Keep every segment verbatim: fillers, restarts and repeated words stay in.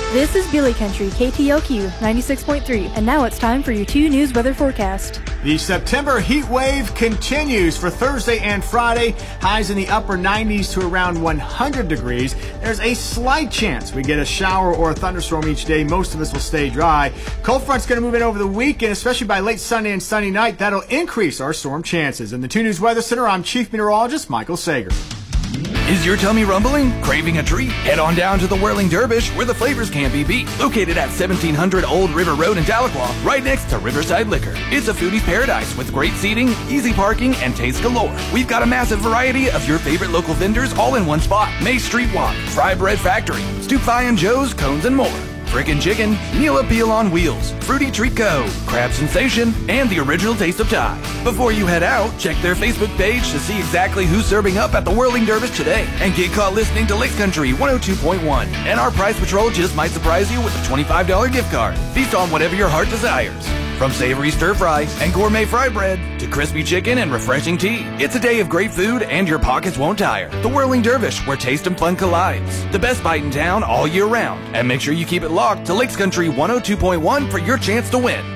This is Billy Country, K T L Q ninety-six point three, and now it's time for your two news weather forecast. The September heat wave continues for Thursday and Friday. Highs in the upper nineties to around one hundred degrees. There's a slight chance we get a shower or a thunderstorm each day. Most of us will stay dry. Cold front's going to move in over the weekend, especially by late Sunday and Sunday night. That'll increase our storm chances. In the two News Weather Center, I'm Chief Meteorologist Michael Sager. Is your tummy rumbling? Craving a treat? Head on down to the Whirling Dervish, where the flavors can't be beat. Located at seventeen hundred Old River Road in Tahlequah, right next to Riverside Liquor. It's a foodie's paradise with great seating, easy parking, and taste galore. We've got a massive variety of your favorite local vendors all in one spot. Mace Street Walk, Fry Bread Factory, Stoop Thigh and Joe's, Cones and more. Frickin' Chicken, Meal Appeal on Wheels, Fruity Treat Co., Crab Sensation, and the original Taste of Thai. Before you head out, check their Facebook page to see exactly who's serving up at the Whirling Dervish today. And get caught listening to Lakes Country one oh two point one. And our Price Patrol just might surprise you with a twenty-five dollars gift card. Feast on whatever your heart desires. From savory stir fry and gourmet fry bread to crispy chicken and refreshing tea, it's a day of great food and your pockets won't tire. The Whirling Dervish, where taste and fun collides. The best bite in town all year round. And make sure you keep it locked to Lakes Country one oh two point one for your chance to win.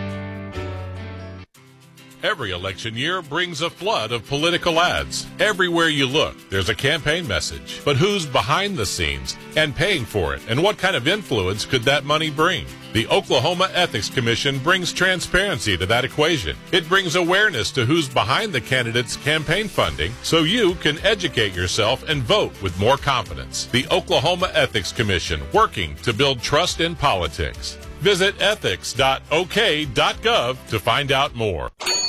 Every election year brings a flood of political ads. Everywhere you look, there's a campaign message. But who's behind the scenes and paying for it? And what kind of influence could that money bring? The Oklahoma Ethics Commission brings transparency to that equation. It brings awareness to who's behind the candidate's campaign funding so you can educate yourself and vote with more confidence. The Oklahoma Ethics Commission, working to build trust in politics. Visit ethics dot o k dot gov to find out more.